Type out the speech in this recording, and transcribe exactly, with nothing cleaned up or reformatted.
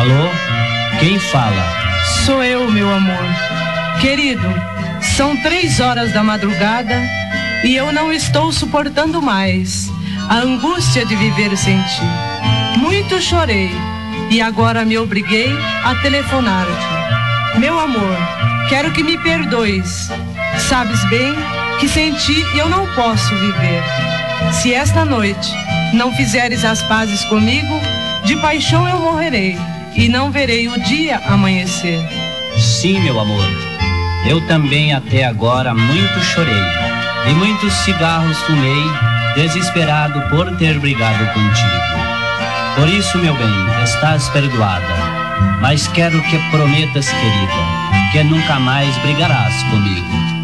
Alô? Quem fala? Sou eu, meu amor. Querido, são três horas da madrugada e eu não estou suportando mais a angústia de viver sem ti. Muito chorei e agora me obriguei a telefonar-te. Meu amor, quero que me perdoes. Sabes bem que sem ti eu não posso viver. Se esta noite não fizeres as pazes comigo, de paixão eu morrerei e não verei o dia amanhecer. Sim, meu amor. Eu também até agora muito chorei e muitos cigarros fumei, desesperado por ter brigado contigo. Por isso, meu bem, estás perdoada. Mas quero que prometas, querida, que nunca mais brigarás comigo.